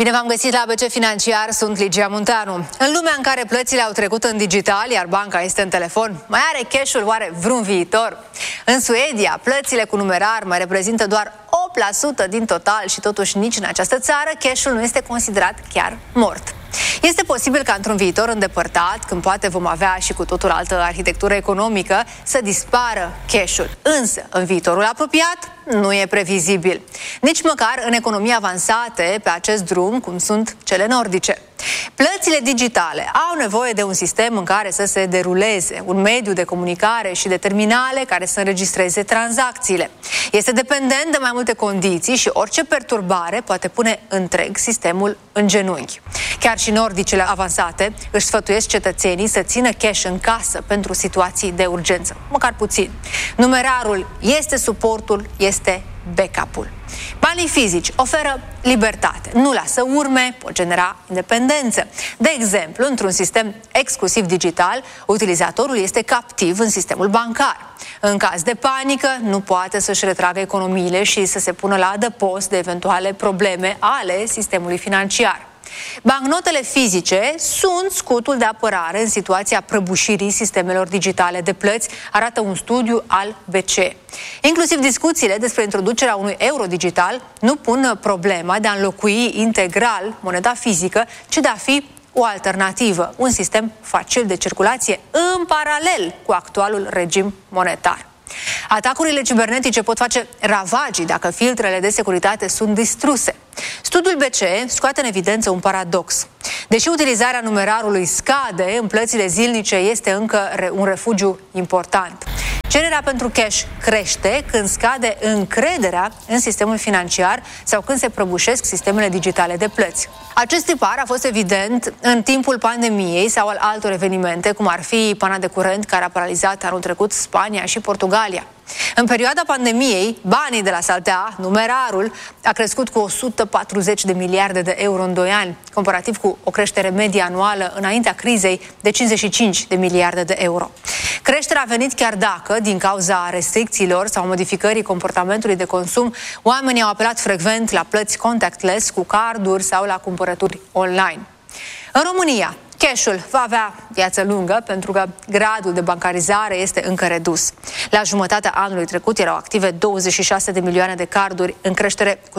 Bine v-am găsit la ABC Financiar, sunt Ligia Munteanu. În lumea în care plățile au trecut în digital, iar banca este în telefon, mai are cash-ul oare vreun viitor? În Suedia, plățile cu numerar mai reprezintă doar 8% din total și totuși nici în această țară cash-ul nu este considerat chiar mort. Este posibil ca într-un viitor îndepărtat, când poate vom avea și cu totul altă arhitectură economică, să dispară cash-ul. Însă, în viitorul apropiat, nu e previzibil. Nici măcar în economii avansate pe acest drum, cum sunt cele nordice. Plățile digitale au nevoie de un sistem în care să se deruleze, un mediu de comunicare și de terminale care să înregistreze tranzacțiile. Este dependent de mai multe condiții și orice perturbare poate pune întreg sistemul în genunchi. Chiar și nordicele avansate își sfătuiesc cetățenii să țină cash în casă pentru situații de urgență, măcar puțin. Numerarul este suportul, este backup-ul. Banii fizici oferă libertate, nu lasă urme, pot genera independență. De exemplu, într-un sistem exclusiv digital, utilizatorul este captiv în sistemul bancar. În caz de panică, nu poate să-și retragă economiile și să se pună la adăpost de eventuale probleme ale sistemului financiar. Bancnotele fizice sunt scutul de apărare în situația prăbușirii sistemelor digitale de plăți, arată un studiu al BCE. Inclusiv discuțiile despre introducerea unui euro digital nu pun problema de a înlocui integral moneda fizică, ci de a fi o alternativă, un sistem facil de circulație în paralel cu actualul regim monetar. Atacurile cibernetice pot face ravagii dacă filtrele de securitate sunt distruse. Studiul BCE scoate în evidență un paradox. Deși utilizarea numerarului scade, în plățile zilnice este încă un refugiu important. Cererea pentru cash crește când scade încrederea în sistemul financiar sau când se prăbușesc sistemele digitale de plăți. Acest tipar a fost evident în timpul pandemiei sau al altor evenimente, cum ar fi pana de curent care a paralizat anul trecut Spania și Portugalia. În perioada pandemiei, banii de la saltea, numerarul, a crescut cu 140 de miliarde de euro în 2 ani, comparativ cu o creștere medie anuală înaintea crizei de 55 de miliarde de euro. Creșterea a venit chiar dacă, din cauza restricțiilor sau modificării comportamentului de consum, oamenii au apelat frecvent la plăți contactless cu carduri sau la cumpărături online. În România, cash-ul va avea viață lungă pentru că gradul de bancarizare este încă redus. La jumătatea anului trecut erau active 26 de milioane de carduri, în creștere cu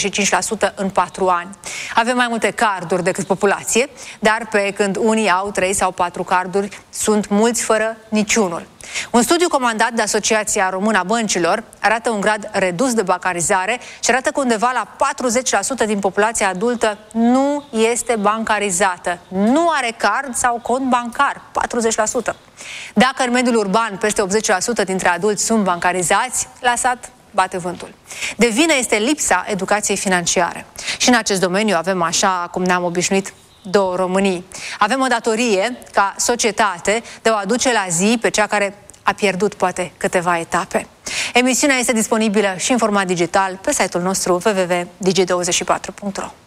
25% în 4 ani. Avem mai multe carduri decât populație, dar pe când unii au 3 sau 4 carduri, sunt mulți fără niciunul. Un studiu comandat de Asociația Română a Băncilor arată un grad redus de bancarizare și arată că undeva la 40% din populația adultă nu este bancarizată, nu are card sau cont bancar, 40%. Dacă în mediul urban peste 80% dintre adulți sunt bancarizați, la sat bate vântul. De vină este lipsa educației financiare. Și în acest domeniu avem, așa cum ne-am obișnuit, 2 Românii. Avem o datorie ca societate de a aduce la zi pe cea care a pierdut poate câteva etape. Emisiunea este disponibilă și în format digital pe site-ul nostru www.digi24.ro.